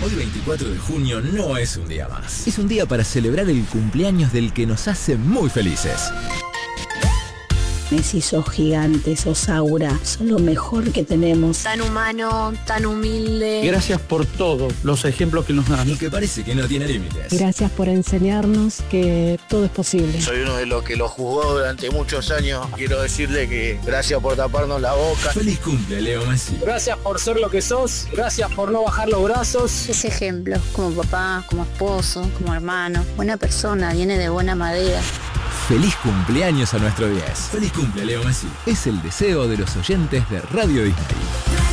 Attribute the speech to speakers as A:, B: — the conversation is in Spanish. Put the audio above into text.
A: Hoy 24 de junio no es un día más. Es un día para celebrar el cumpleaños del que nos hace muy felices.
B: Messi, sos gigante, sos aura, sos lo mejor que tenemos.
C: Tan humano, tan humilde.
D: Gracias por todo, los ejemplos que nos dan.
A: Y que parece que no tiene límites.
E: Gracias por enseñarnos que todo es posible.
F: Soy uno de los que lo jugó durante muchos años. Quiero decirle que gracias por taparnos la boca.
A: Feliz cumple, Leo Messi.
D: Gracias por ser lo que sos, gracias por no bajar los brazos.
C: Es ejemplo, como papá, como esposo, como hermano. Buena persona, viene de buena madera.
A: Feliz cumpleaños a nuestro 10. Feliz cumple, Leo Messi. Es el deseo de los oyentes de Radio Disney.